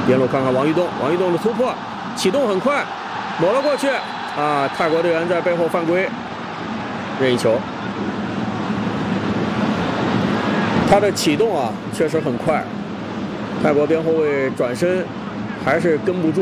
边路看看王玉栋，王玉栋的突破启动很快，抹了过去啊！泰国队员在背后犯规，任意球。他的启动啊确实很快，泰国边后卫转身还是跟不住。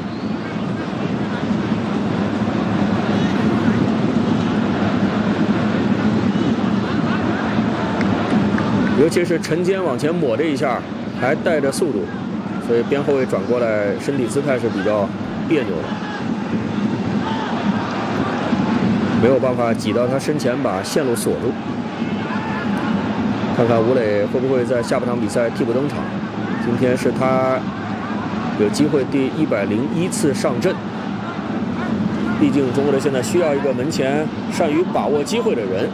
尤其是晨间往前抹这一下，还带着速度，所以边后卫转过来，身体姿态是比较别扭的，没有办法挤到他身前把线路锁住。看看吴磊会不会在下半场比赛替补登场？今天是他有机会第101次上阵。毕竟中国队现在需要一个门前善于把握机会的人。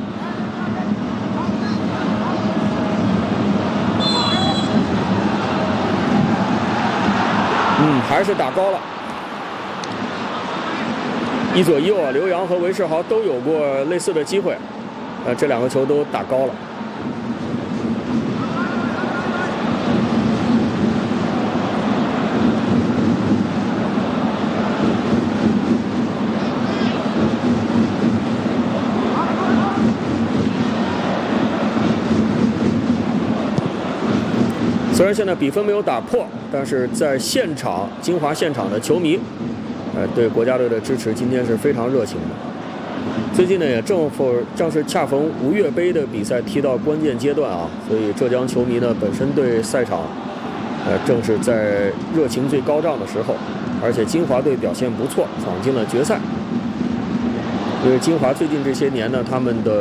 还是打高了，一左一右啊，刘洋和韦世豪都有过类似的机会，这两个球都打高了。虽然现在比分没有打破，但是在现场金华现场的球迷，对国家队的支持今天是非常热情的。最近呢，也正是恰逢吴越杯的比赛踢到关键阶段啊，所以浙江球迷呢本身对赛场，正是在热情最高涨的时候，而且金华队表现不错，闯进了决赛。因为金华最近这些年呢，他们的